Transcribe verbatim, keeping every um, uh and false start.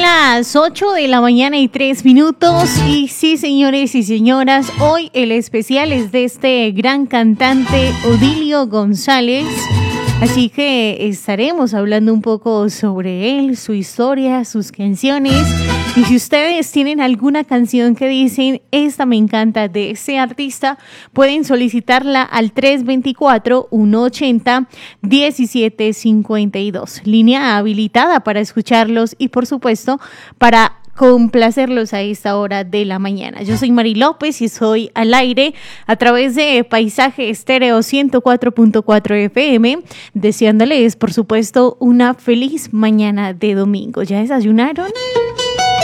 las ocho de la mañana y tres minutos. Y sí, señores y señoras, hoy el especial es de este gran cantante Odilio González. Así que estaremos hablando un poco sobre él, su historia, sus canciones. Y si ustedes tienen alguna canción que dicen, esta me encanta de ese artista, pueden solicitarla al tres dos cuatro, uno ocho cero, uno siete cinco dos. Línea habilitada para escucharlos y, por supuesto, para complacerlos a esta hora de la mañana. Yo soy Mari López y estoy al aire a través de Paisaje Estéreo ciento cuatro punto cuatro F M, deseándoles, por supuesto, una feliz mañana de domingo. ¿Ya desayunaron?